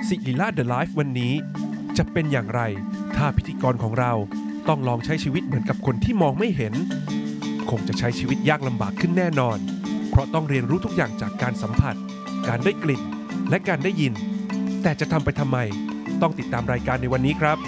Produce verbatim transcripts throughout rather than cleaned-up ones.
ศิริราช The Life วันนี้จะเป็นอย่างไรถ้าพิธีกรของเราต้องลองใช้ชีวิตเหมือนกับคนที่มองไม่เห็นคงจะใช้ชีวิตยากลำบากขึ้นแน่นอนเพราะต้องเรียนรู้ทุกอย่างจากการสัมผัสการได้กลิ่นและการได้ยินแต่จะทำไปทำไมต้องติดตามรายการในวันนี้ครับ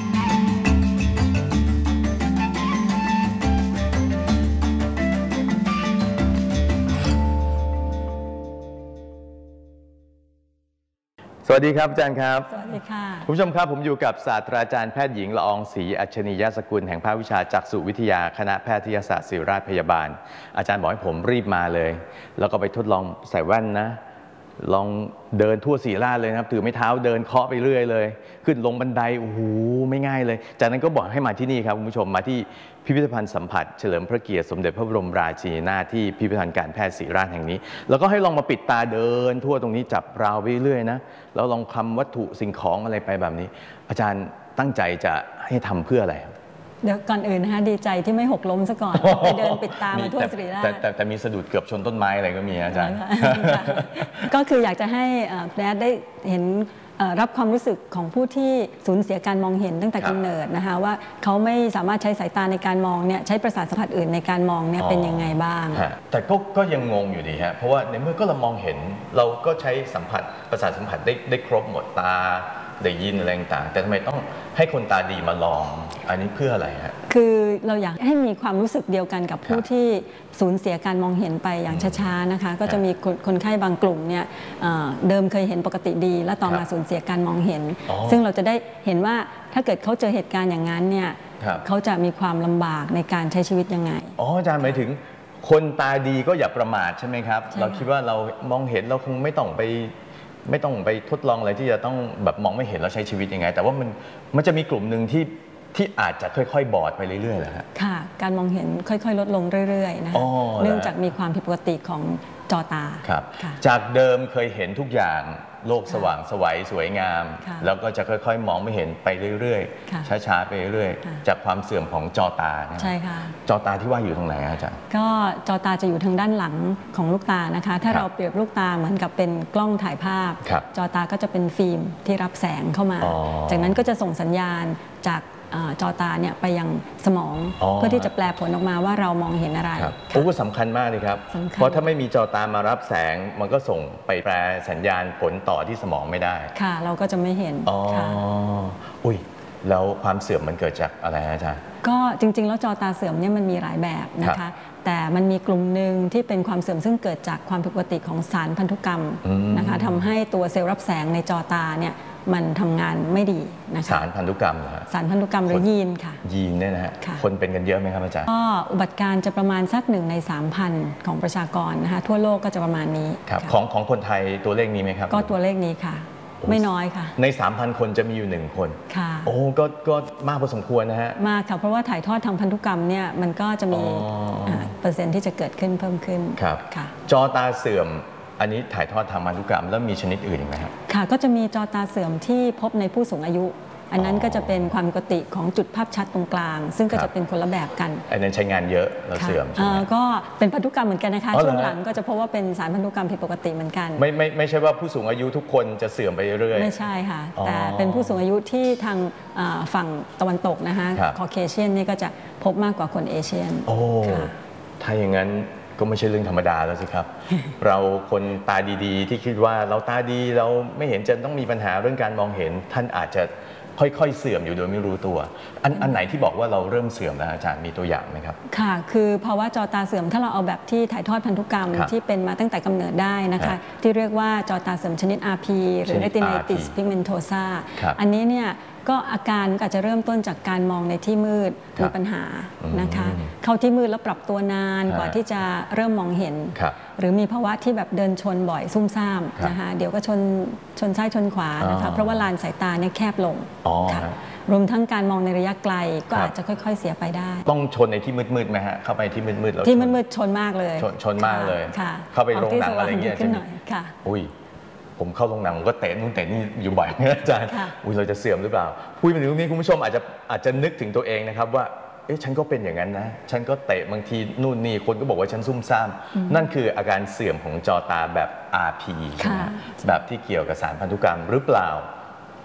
สวัสดีครับอาจารย์ครับสวัสดีค่ะคุณผู้ชมครับผมอยู่กับศาสตราจารย์แพทย์หญิงละอองศรีอัจฉริยสกุลแห่งภาควิชาจักษุวิทยาคณะแพทยศาสตร์ศิริราชพยาบาลอาจารย์บอกให้ผมรีบมาเลยแล้วก็ไปทดลองใส่แว่นนะลองเดินทั่วศิริราชเลยนะครับถือไม้เท้าเดินเคาะไปเรื่อยเลยขึ้นลงบันไดโอ้โหไม่ง่ายเลยจากนั้นก็บอกให้มาที่นี่ครับคุณผู้ชมมาที่พิพิธภัณฑ์สัมผัสเฉลิมพระเกียรติสมเด็จพระบรมราชินีนาถที่พิพิธภัณฑ์การแพทย์ศิริราชแห่งนี้แล้วก็ให้ลองมาปิดตาเดินทั่วตรงนี้จับราวไปเรื่อยนะแล้วลองคำวัตถุสิ่งของอะไรไปแบบนี้อาจารย์ตั้งใจจะให้ทำเพื่ออะไรเดี๋ยวก่อนอื่นนะคะดีใจที่ไม่หกล้มซะก่อนไปเดินปิดตามาทั่วศิริราชแต่แต่แต่มีสะดุดเกือบชนต้นไม้อะไรก็มีอาจารย์ก็คืออยากจะให้แพทย์ได้เห็นรับความรู้สึกของผู้ที่สูญเสียการมองเห็นตั้งแต่กำเนิดนะคะว่าเขาไม่สามารถใช้สายตาในการมองเนี่ยใช้ประสาทสัมผัสอื่นในการมองเนี่ยเป็นยังไงบ้างแต่ก็ก็ยังงงอยู่ดีฮะเพราะว่าในเมื่อก็เรามองเห็นเราก็ใช้สัมผัสประสาทสัมผัสได้ได้ครบหมดตาได้ยินอะไรต่างแต่ทำไมต้องให้คนตาดีมาลองอันนี้เพื่ออะไรฮะคือเราอยากให้มีความรู้สึกเดียวกันกับผู้ที่สูญเสียการมองเห็นไปอย่างช้าๆนะคะก็จะมีคนไข้บางกลุ่มเนี่ยเดิมเคยเห็นปกติดีแล้วต่อมาสูญเสียการมองเห็นซึ่งเราจะได้เห็นว่าถ้าเกิดเขาเจอเหตุการณ์อย่างนั้นเนี่ยเขาจะมีความลำบากในการใช้ชีวิตยังไงอ๋ออาจารย์หมายถึงคนตาดีก็อย่าประมาทใช่ไหมครับเราคิดว่าเรามองเห็นเราคงไม่ต้องไปไม่ต้องไปทดลองอะไรที่จะต้องแบบมองไม่เห็นแล้วใช้ชีวิตยังไงแต่ว่ามันมันจะมีกลุ่มหนึ่งที่ที่อาจจะค่อยๆบอดไปเรื่อยๆแหละครับค่ะการมองเห็นค่อยๆลดลงเรื่อยๆนะคะเนื่องจากมีความผิดปกติของจอตาครับจากเดิมเคยเห็นทุกอย่างโลกสว่างไสวสวยงามแล้วก็จะค่อยๆมองไม่เห็นไปเรื่อยๆช้าๆไปเรื่อยๆจากความเสื่อมของจอตาใช่ค่ะจอตาที่ว่าอยู่ตรงไหนอาจารย์ก็จอตาจะอยู่ทางด้านหลังของลูกตานะคะถ้าเราเปรียบลูกตาเหมือนกับเป็นกล้องถ่ายภาพจอตาก็จะเป็นฟิล์มที่รับแสงเข้ามาจากนั้นก็จะส่งสัญญาณจากจอตาเนี่ยไปยังสมองเพื่อที่จะแปลผลออกมาว่าเรามองเห็นอะไรโอ้ก็สำคัญมากเลยครับเพราะถ้าไม่มีจอตามารับแสงมันก็ส่งไปแปลสัญญาณผลต่อที่สมองไม่ได้ค่ะเราก็จะไม่เห็นอ๋ออุ้ยแล้วความเสื่อมมันเกิดจากอะไรอาจารย์ก็จริงๆแล้วจอตาเสื่อมเนี่ยมันมีหลายแบบนะคะแต่มันมีกลุ่มหนึ่งที่เป็นความเสื่อมซึ่งเกิดจากความผิดปกติของสารพันธุกรรมนะคะทำให้ตัวเซลล์รับแสงในจอตาเนี่ยมันทำงานไม่ดีนะคะสารพันธุกรรมเหรอสารพันธุกรรมหรือยีนค่ะยีนเนี่ยนะฮะคนเป็นกันเยอะไหมครับอาจารย์ก็อุบัติการจะประมาณสักหนึ่งในสามพันของประชากรนะคะทั่วโลกก็จะประมาณนี้ครับของของคนไทยตัวเลขนี้ไหมครับก็ตัวเลขนี้ค่ะไม่น้อยค่ะใน สามพัน คนจะมีอยู่หนึ่งคนค่ะโอ้ก็ก็มากพอสมควรนะฮะมากค่ะเพราะว่าถ่ายทอดทางพันธุกรรมเนี่ยมันก็จะมีเปอร์เซ็นต์ที่จะเกิดขึ้นเพิ่มขึ้นครับค่ะจอตาเสื่อมอันนี้ถ่ายทอดทางพันธุกรรมแล้วมีชนิดอื่นไหมครับค่ะก็จะมีจอตาเสื่อมที่พบในผู้สูงอายุอันนั้นก็จะเป็นความปกติของจุดภาพชัดตรงกลางซึ่งก็จะเป็นคนละแบบกันอันนั้นใช้งานเยอะแล้วเสื่อมใช่ไหมก็เป็นพันธุกรรมเหมือนกันนะคะช่วงหลังก็จะพบว่าเป็นสารพันธุกรรมผิดปกติเหมือนกันไม่ไม่ไม่ใช่ว่าผู้สูงอายุทุกคนจะเสื่อมไปเรื่อยไม่ใช่ค่ะแต่เป็นผู้สูงอายุที่ทางฝั่งตะวันตกนะคะคอเคเชียนนี่ก็จะพบมากกว่าคนเอเชียนโอ้ถ้าอย่างนั้นก็ไม่ใช่เรื่องธรรมดาแล้วสิครับ เราคนตาดีๆที่คิดว่าเราตาดีเราไม่เห็นจะต้องมีปัญหาเรื่องการมองเห็นท่านอาจจะค่อยๆเสื่อมอยู่โดยไม่รู้ตัวอันอันไหนที่บอกว่าเราเริ่มเสื่อมแล้วอาจารย์มีตัวอย่างไหมครับค่ะคือภาวะจอตาเสื่อมถ้าเราเอาแบบที่ถ่ายทอดพันธุกรรมที่เป็นมาตั้งแต่กำเนิดได้นะคะที่เรียกว่าจอตาเสื่อมชนิด อาร์ พี หรือ Retinitis pigmentosa อันนี้เนี่ยก็อาการอาจจะเริ่มต้นจากการมองในที่มืดมีปัญหานะคะเข้าที่มืดแล้วปรับตัวนานกว่าที่จะเริ่มมองเห็นหรือมีภาวะที่แบบเดินชนบ่อยซุ่มซ่ามนะคะเดี๋ยวก็ชนชนซ้ายชนขวานะคะเพราะว่าลานสายตาเนี่ยแคบลงรวมทั้งการมองในระยะไกลก็อาจจะค่อยๆเสียไปได้ต้องชนในที่มืดๆไหมฮะเข้าไปที่มืดๆแล้วที่มืดๆชนมากเลยชนมากเลยเข้าไปโรงหนังอะไรเงี้ยใช่ไหมค่ะอุ้ยผมเข้าโรงหนังก็เตะนู่นเตะนี่อยู่บ่อยอาจารย์อุ้ยเราจะเสื่อมหรือเปล่าพูดมาถึงตรงนี้คุณผู้ชมอาจจะอาจจะนึกถึงตัวเองนะครับว่าเอ๊ะฉันก็เป็นอย่างนั้นนะฉันก็เตะบางทีนู่นนี่คนก็บอกว่าฉันซุ่มซ่ามนั่นคืออาการเสื่อมของจอตาแบบ อาร์ พี แบบที่เกี่ยวกับสารพันธุกรรมหรือเปล่า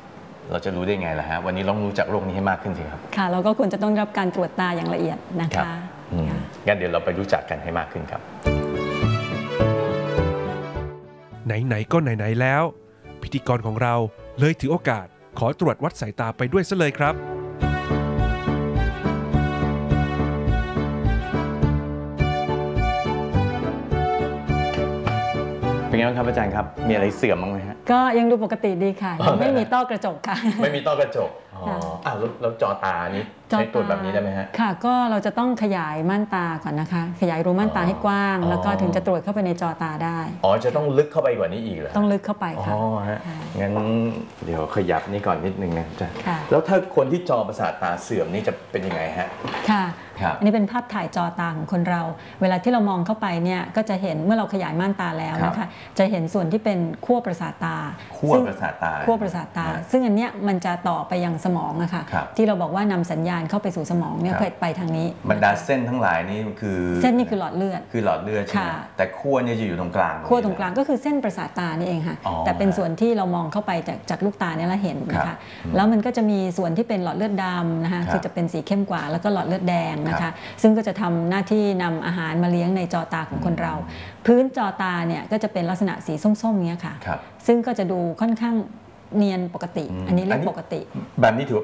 เราจะรู้ได้ไงล่ะฮะวันนี้ต้องรู้จักโรคนี้ให้มากขึ้นสิครับค่ะเราก็ควรจะต้องรับการตรวจตาอย่างละเอียดนะคะงั้นเดี๋ยวเราไปรู้จักกันให้มากขึ้นครับไหนๆก็ไหนๆแล้วพิธีกรของเราเลยถือโอกาสขอตรวจวัดสายตาไปด้วยซะเลยครับเป็นไงบ้างครับอาจารย์ครับมีอะไรเสื่อมบ้างไหมฮะก็ยังดูปกติดีค่ะยังไม่มีต้อกระจกค่ะไม่มีต้อกระจกอ๋ออ้าวแล้วจอตานี้ใช้ตรวจแบบนี้ได้ไหมฮะค่ะก็เราจะต้องขยายม่านตาก่อนนะคะขยายรูม่านตาให้กว้างแล้วก็ถึงจะตรวจเข้าไปในจอตาได้อ๋อจะต้องลึกเข้าไปกว่านี้อีกเหรอต้องลึกเข้าไปค่ะอ๋อฮะงั้นเดี๋ยวขยับนี่ก่อนนิดนึงนะจ๊ะแล้วถ้าคนที่จอประสาทตาเสื่อมนี่จะเป็นยังไงฮะค่ะอันนี้เป็นภาพถ่ายจอตาของคนเราเวลาที่เรามองเข้าไปเนี่ยก็จะเห็นเมื่อเราขยายม่านตาแล้วนะคะจะเห็นส่วนที่เป็นขั้วประสาทตาขั้วประสาทตาขั้วประสาทตาซึ่งอันเนี้ยมันจะต่อไปยังสมองอะค่ะที่เราบอกว่านำสัญญาณเข้าไปสู่สมองเนี่ยไปทางนี้บรรดาเส้นทั้งหลายนี่คือเส้นนี่คือหลอดเลือดคือหลอดเลือดใช่ไหมแต่ขั้วเนี่ยจะอยู่ตรงกลางขั้วตรงกลางก็คือเส้นประสาทตานี่เองค่ะแต่เป็นส่วนที่เรามองเข้าไปจากจากลูกตาเนี่ยเราเห็นนะคะแล้วมันก็จะมีส่วนที่เป็นหลอดเลือดดำนะคะคือจะเป็นสีเข้มกว่าแล้วก็หลอดเลือดแดงนะคะซึ่งก็จะทำหน้าที่นำอาหารมาเลี้ยงในจอตาของคนเราพื้นจอตาเนี่ยก็จะเป็นลักษณะสีส้มๆเนี้ยค่ะซึ่งก็จะดูค่อนข้างเนียนปกติอันนี้เรียกปกติแบบนี้ถือ